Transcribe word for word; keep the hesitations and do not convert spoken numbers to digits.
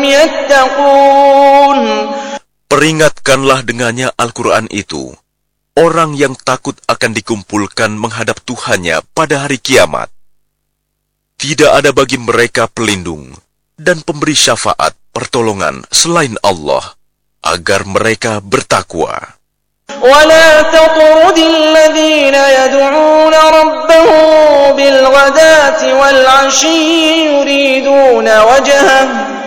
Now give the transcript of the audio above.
يتقون. Peringatkanlah dengannya Al-Quran itu orang yang takut akan dikumpulkan menghadap Tuhannya pada hari kiamat. Tidak ada bagi mereka pelindung dan pemberi syafaat pertolongan selain Allah, agar mereka bertakwa. ولا تطرد الذين يدعون ربهم بالغداة والعشي يريدون وجهه